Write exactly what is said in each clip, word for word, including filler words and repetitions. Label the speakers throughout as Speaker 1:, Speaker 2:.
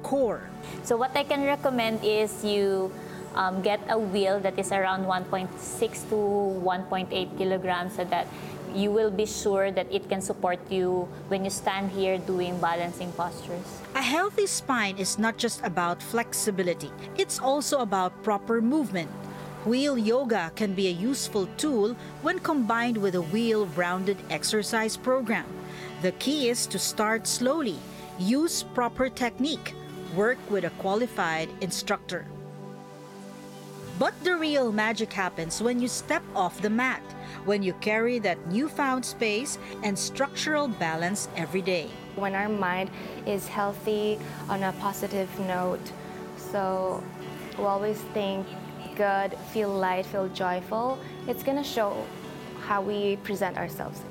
Speaker 1: core.
Speaker 2: So what I can recommend is you um, get a wheel that is around one point six to one point eight kilograms so that you will be sure that it can support you when you stand here doing balancing postures.
Speaker 1: A healthy spine is not just about flexibility. It's also about proper movement. Wheel yoga can be a useful tool when combined with a wheel-rounded exercise program. The key is to start slowly, use proper technique, work with a qualified instructor. But the real magic happens when you step off the mat, when you carry that newfound space and structural balance every day.
Speaker 3: When our mind is healthy on a positive note, so we always think good, feel light, feel joyful, it's gonna show how we present ourselves.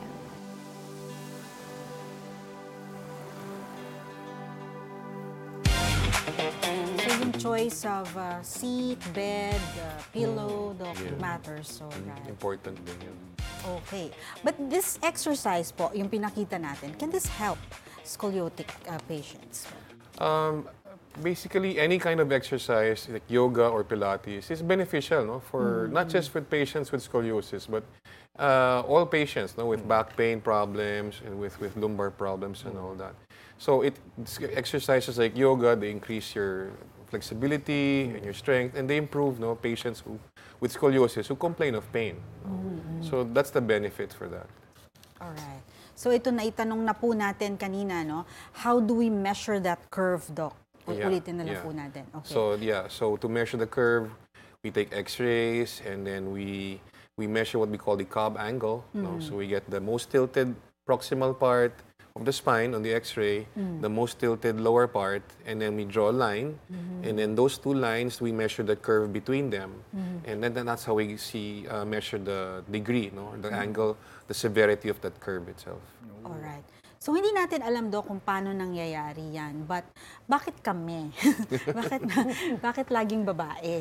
Speaker 1: So yung choice of uh, seat, bed, uh, pillow, doc,
Speaker 4: Yeah.
Speaker 1: matters. So, right.
Speaker 4: Important din yun.
Speaker 1: Okay. But this exercise po, yung pinakita natin, can this help scoliotic uh, patients?
Speaker 4: Um, basically, any kind of exercise, like yoga or Pilates, is beneficial, no? For not just with patients with scoliosis, but uh, all patients, no, with back pain problems and with, with lumbar problems and all that. So it exercises like yoga, they increase your flexibility and your strength, and they improve, no, patients who with scoliosis who complain of pain. No? So that's the benefit for that.
Speaker 1: All right. So ito na itanong na po natin kanina, no? How do we measure that curve, doc?
Speaker 4: Yeah,
Speaker 1: Ulitin na lang
Speaker 4: yeah.
Speaker 1: po natin. Okay.
Speaker 4: So yeah, so to measure the curve, we take X-rays and then we we measure what we call the Cobb angle. No? So we get the most tilted proximal part of the spine on the X-ray, the most tilted lower part, and then we draw a line, and then those two lines we measure the curve between them, and then, then that's how we see uh, measure the degree, no, the angle, the severity of that curve itself.
Speaker 1: All right. So hindi natin alam do kung paano nangyayari yan, but bakit kami? bakit bakit laging babae?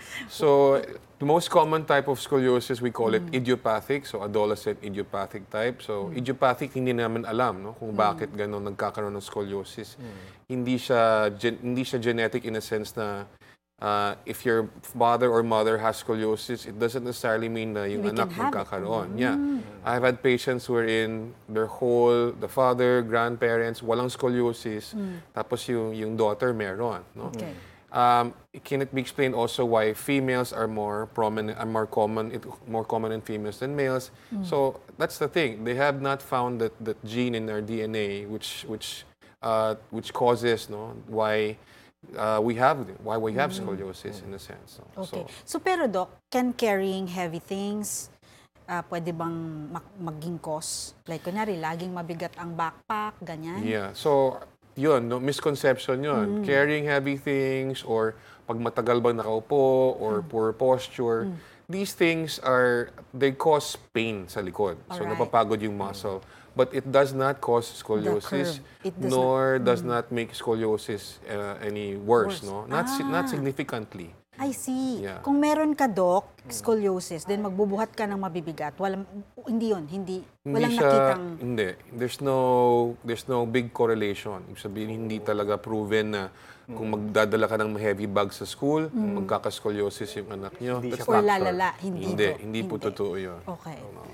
Speaker 4: So, the most common type of scoliosis, we call it idiopathic, so adolescent idiopathic type. So, idiopathic, hindi naman alam, no, kung bakit gano'n nagkakaroon ng scoliosis. Hindi siya gen- hindi siya genetic in a sense na uh, if your father or mother has scoliosis, it doesn't necessarily mean na yung
Speaker 1: We
Speaker 4: anak
Speaker 1: can have it.
Speaker 4: magkakaroon. Yeah. I've had patients wherein their whole, the father, grandparents, walang scoliosis, tapos yung, yung daughter meron. No?
Speaker 1: Okay.
Speaker 4: Um, can it be explained also why females are more prominent, are more common, it, more common in females than males? So that's the thing. They have not found that, that gene in their D N A which which uh, which causes, no, why uh, we have why we have scoliosis in a sense. No?
Speaker 1: Okay.
Speaker 4: So,
Speaker 1: So pero doc, can carrying heavy things uh, pwede bang mag- maging cause? Like kunyari, laging mabigat ang backpack, ganyan?
Speaker 4: yeah. So yun, no, misconception yun. Carrying heavy things or pag matagal bang nakaupo or poor posture. These things are, they cause pain sa likod. So
Speaker 1: Alright.
Speaker 4: napapagod yung muscle. But it does not cause scoliosis,
Speaker 1: curve. It does
Speaker 4: nor does not make scoliosis uh, any worse,
Speaker 1: Worse.
Speaker 4: no? Not si-
Speaker 1: Ah.
Speaker 4: not significantly.
Speaker 1: I see.
Speaker 4: Yeah.
Speaker 1: Kung meron ka, doc, scoliosis, then magbubuhat ka ng mabibigat, walang, hindi yun, hindi,
Speaker 4: Hindi
Speaker 1: walang
Speaker 4: siya,
Speaker 1: nakitang...
Speaker 4: hindi. There's no, there's no big correlation. Ibig sabihin, hindi talaga proven na kung magdadala ka ng heavy bag sa school, magkakascoliosis yung anak nyo.
Speaker 5: Hindi
Speaker 4: That's
Speaker 5: siya
Speaker 1: Or
Speaker 4: not true.
Speaker 1: lalala, hindi
Speaker 4: Hindi,
Speaker 1: to.
Speaker 4: hindi po
Speaker 1: Hindi.
Speaker 4: totoo yun.
Speaker 1: Okay.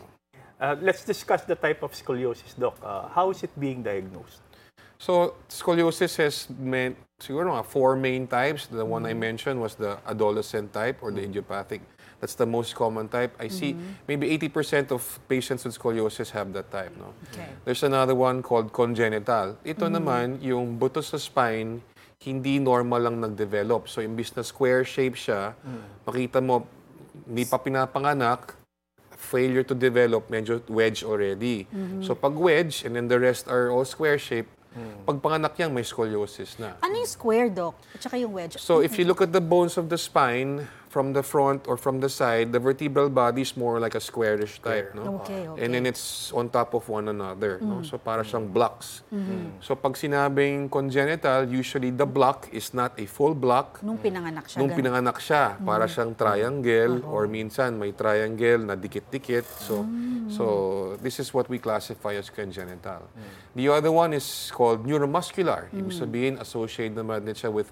Speaker 5: Uh, let's discuss the type of scoliosis, Doc. Uh, how is it being diagnosed?
Speaker 4: So, scoliosis has meant, siguro mga four main types. The one I mentioned was the adolescent type or the idiopathic. That's the most common type. I see maybe eighty percent of patients with scoliosis have that type. No?
Speaker 1: Okay.
Speaker 4: There's another one called congenital. Ito naman, yung buto sa spine, hindi normal lang nag-develop. So, imbis na square shape siya, makita mo, hindi pa pinapanganak, failure to develop, medyo wedge already. So, pag wedge, and then the rest are all square shape, pag panganak yan, may scoliosis na.
Speaker 1: Ano yung square, doc? At saka yung wedge?
Speaker 4: So, if you look at the bones of the spine, from the front or from the side, the vertebral body is more like a squarish type, no?
Speaker 1: Okay, okay.
Speaker 4: And then it's on top of one another, no? So para siyang blocks. So pag sinabing congenital, usually the block is not a full block.
Speaker 1: Nung pinanganak siya.
Speaker 4: Nung
Speaker 1: ganun.
Speaker 4: pinanganak siya, para siyang triangle or minsan may triangle na dikit-dikit. So so this is what we classify as congenital. The other one is called neuromuscular. Ibig sabihin associated naman din siya with